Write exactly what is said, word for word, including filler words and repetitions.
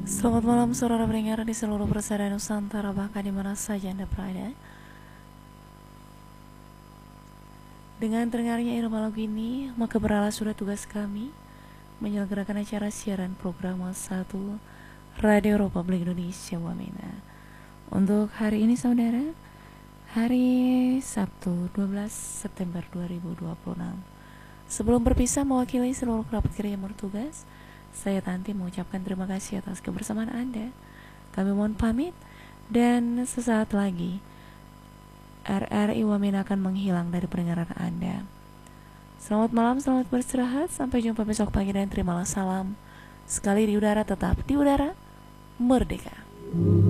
Selamat malam saudara pendengar di seluruh persada Nusantara, bahkan di mana saja Anda berada. Dengan terdengarnya irama lagu ini, maka beralah sudah tugas kami menyelenggarakan acara siaran program satu Radio Republik Indonesia Wamena. Untuk hari ini saudara, hari Sabtu dua belas September dua ribu dua puluh enam. Sebelum berpisah mewakili seluruh kerabat kerja yang bertugas, saya Tanti mengucapkan terima kasih atas kebersamaan Anda. Kami mohon pamit, dan sesaat lagi R R I Wamena akan menghilang dari pendengaran Anda. Selamat malam, selamat beristirahat, sampai jumpa besok pagi, dan terimalah salam sekali di udara, tetap di udara, merdeka.